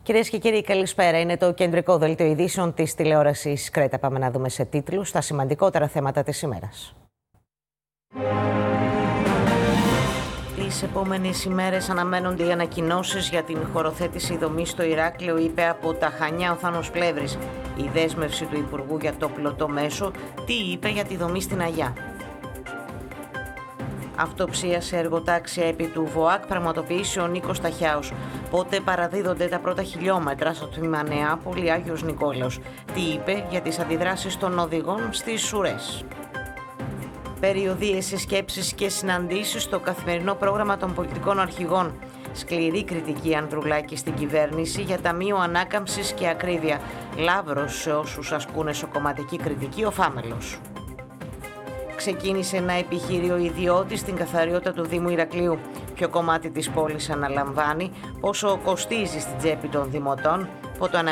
Κυρίες και κύριοι, καλησπέρα. Είναι το κεντρικό δελτίο ειδήσεων της τηλεόρασης Κρέτα. Πάμε να δούμε σε τίτλους τα σημαντικότερα θέματα της ημέρας. Τις επόμενες ημέρες αναμένονται οι ανακοινώσεις για την χωροθέτηση δομής στο Ηράκλειο, είπε από τα Χανιά ο Θάνος Πλεύρης. Η δέσμευση του Υπουργού για το πλωτό μέσο, τι είπε για τη δομή στην Αγιά. Αυτοψία σε εργοτάξια επί του ΒΟΑΚ πραγματοποιήσει ο Νίκος Ταχιάος. Πότε παραδίδονται τα πρώτα χιλιόμετρα στο τμήμα Νεάπολη Άγιος Νικόλαος. Τι είπε για τις αντιδράσεις των οδηγών στις ουρές. Περιοδίες, συσκέψεις και συναντήσεις στο καθημερινό πρόγραμμα των πολιτικών αρχηγών. Σκληρή κριτική Ανδρουλάκη στην κυβέρνηση για ταμείο ανάκαμψης και ακρίβεια. Λαύρος σε όσους ασκούν εσωκομματική κριτική ο Φάμελος. Ξεκίνησε ένα επιχείρημα ιδιώτη στην καθαριότητα του Δήμου Ηρακλείου. Ποιο κομμάτι της πόλης αναλαμβάνει, πόσο κοστίζει στην τσέπη των δημοτών,